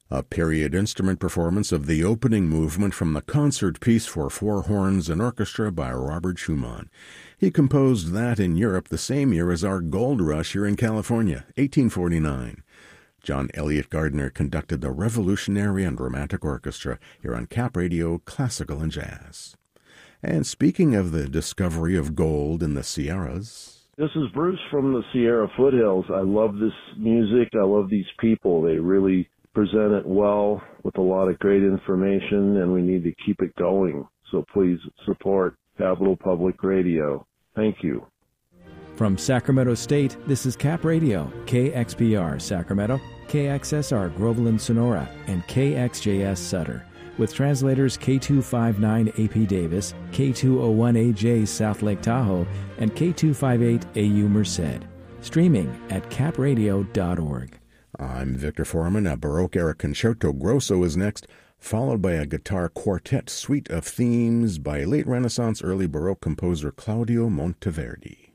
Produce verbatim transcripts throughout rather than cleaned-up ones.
A period instrument performance of the opening movement from the concert piece for four horns and orchestra by Robert Schumann. He composed that in Europe the same year as our gold rush here in California, eighteen forty-nine. John Elliott Gardner conducted the Revolutionary and Romantic Orchestra here on Cap Radio Classical and Jazz. And speaking of the discovery of gold in the Sierras... This is Bruce from the Sierra Foothills. I love this music. I love these people. They really present it well with a lot of great information, and we need to keep it going. So please support Capital Public Radio. Thank you. From Sacramento State, this is Cap Radio, K X P R Sacramento, K X S R Groveland Sonora, and K X J S Sutter, with translators K two fifty-nine A P Davis, K two oh one A J South Lake Tahoe, and K two fifty-eight A U Merced. Streaming at cap radio dot org. I'm Victor Foreman. A Baroque-era concerto grosso is next, followed by a guitar quartet suite of themes by late Renaissance, early Baroque composer Claudio Monteverdi.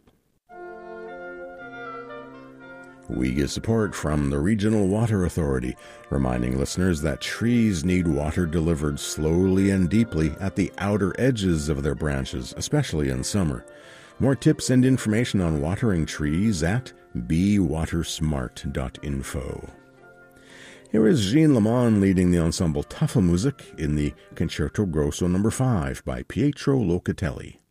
We get support from the Regional Water Authority, reminding listeners that trees need water delivered slowly and deeply at the outer edges of their branches, especially in summer. More tips and information on watering trees at be water smart dot info. Here is Jean Lamont leading the ensemble Tafelmusik in the Concerto Grosso number five by Pietro Locatelli.